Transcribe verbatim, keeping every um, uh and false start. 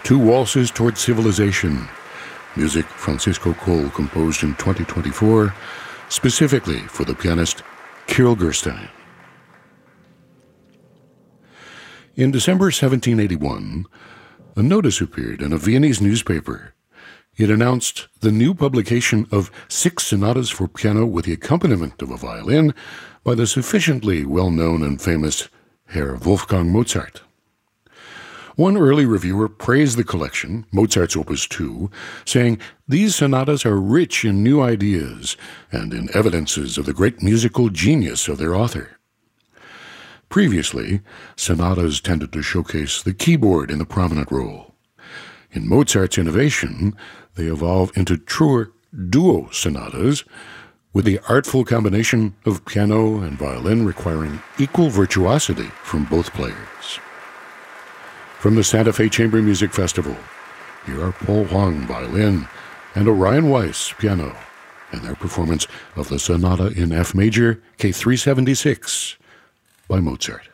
Two Waltzes Toward Civilization, music Francisco Coll composed in twenty twenty-four, specifically for the pianist Kirill Gerstein. In December seventeen eighty-one, a notice appeared in a Viennese newspaper. It announced the new publication of six sonatas for piano with the accompaniment of a violin by the sufficiently well-known and famous Herr Wolfgang Mozart. One early reviewer praised the collection, Mozart's Opus two, saying, "These sonatas are rich in new ideas and in evidences of the great musical genius of their author." Previously, sonatas tended to showcase the keyboard in the prominent role. In Mozart's innovation, they evolve into truer duo sonatas, with the artful combination of piano and violin requiring equal virtuosity from both players. From the Santa Fe Chamber Music Festival, here are Paul Huang, violin, and Orion Weiss, piano, and their performance of the Sonata in F Major, K three seventy-six, by Mozart.